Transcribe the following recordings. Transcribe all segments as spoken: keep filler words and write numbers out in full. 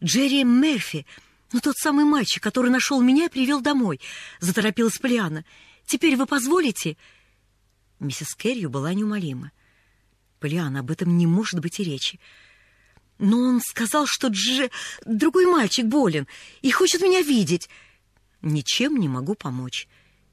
Джерри Мерфи, ну тот самый мальчик, который нашел меня и привел домой», — заторопилась Полианна. «Теперь вы позволите?» Миссис Керрию была неумолима. «Полианна, об этом не может быть и речи. Но он сказал, что Дже... другой мальчик болен и хочет меня видеть. Ничем не могу помочь».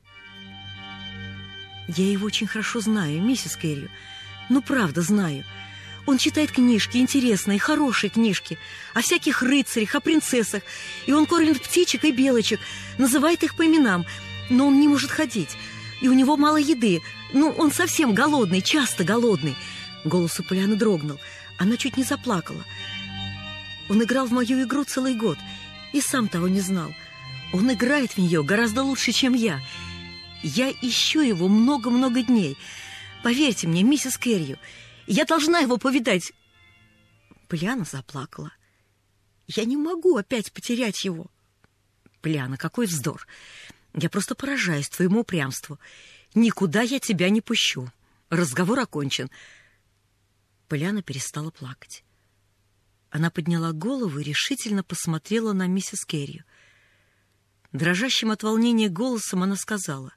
«Я его очень хорошо знаю, миссис Керрию. Ну, правда, знаю. Он читает книжки, интересные, хорошие книжки, о всяких рыцарях, о принцессах. И он кормит птичек и белочек, называет их по именам. Но он не может ходить, и у него мало еды. Ну, он совсем голодный, часто голодный». Голос у Полианны дрогнул. Она чуть не заплакала. «Он играл в мою игру целый год и сам того не знал. Он играет в нее гораздо лучше, чем я. Я ищу его много-много дней. Поверьте мне, миссис Керрию, я должна его повидать». Полианна заплакала. «Я не могу опять потерять его». «Полианна, какой вздор! Я просто поражаюсь твоему упрямству. Никуда я тебя не пущу. Разговор окончен». Полианна перестала плакать. Она подняла голову и решительно посмотрела на миссис Керрию. Дрожащим от волнения голосом она сказала: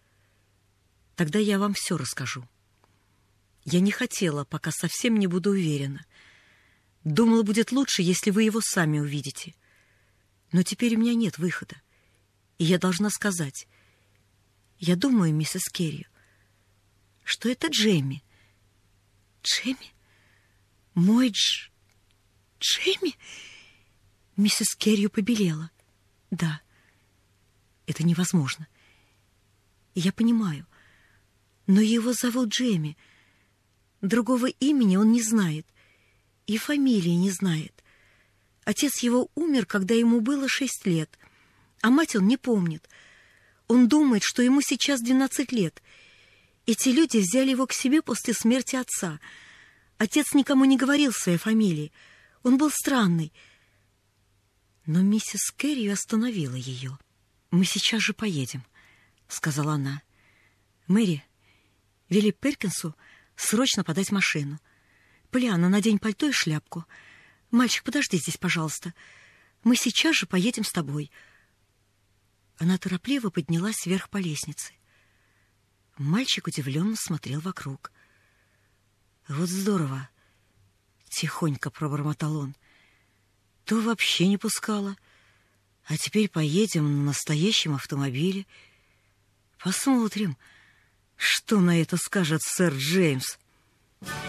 «Тогда я вам все расскажу. Я не хотела, пока совсем не буду уверена. Думала, будет лучше, если вы его сами увидите. Но теперь у меня нет выхода, и я должна сказать. Я думаю, миссис Керрию, что это Джемми». «Джемми? Мой Дж... Джемми?» Миссис Керрию побелела. «Да, это невозможно. Я понимаю, но его зовут Джемми. Другого имени он не знает, и фамилии не знает. Отец его умер, когда ему было шесть лет, а мать он не помнит. Он думает, что ему сейчас двенадцать лет. Эти люди взяли его к себе после смерти отца. Отец никому не говорил своей фамилии. Он был странный». Но миссис Керрию остановила ее. «Мы сейчас же поедем», — сказала она. «Мэри, вели Перкинсу срочно подать машину. Полианна, надень пальто и шляпку. Мальчик, подожди здесь, пожалуйста. Мы сейчас же поедем с тобой». Она торопливо поднялась вверх по лестнице. Мальчик удивленно смотрел вокруг. «Вот здорово!» — тихонько пробормотал он. «То вообще не пускала, а теперь поедем на настоящем автомобиле. Посмотрим, что на это скажет сэр Джеймс».